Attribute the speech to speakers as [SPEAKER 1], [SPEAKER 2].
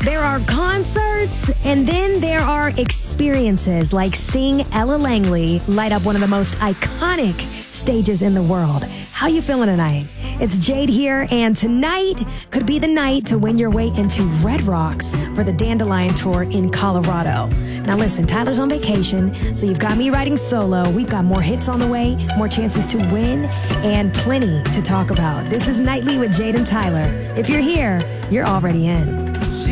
[SPEAKER 1] There are concerts, and then there are experiences like seeing Ella Langley light up one of the most iconic stages in the world. How you feeling tonight? It's Jade here, and tonight could be the night to win your way into Red Rocks for the Dandelion Tour in Colorado. Now listen, Tyler's on vacation, so you've got me riding solo. We've got more hits on the way, more chances to win, and plenty to talk about. This is Nightly with Jade and Tyler. If you're here, you're already in.